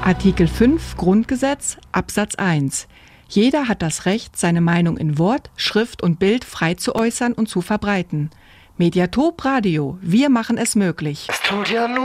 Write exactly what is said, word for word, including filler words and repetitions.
Artikel fünf Grundgesetz, Absatz eins. Jeder hat das Recht, seine Meinung in Wort, Schrift und Bild frei zu äußern und zu verbreiten. Mediatop Radio, wir machen es möglich. Es tut ja nur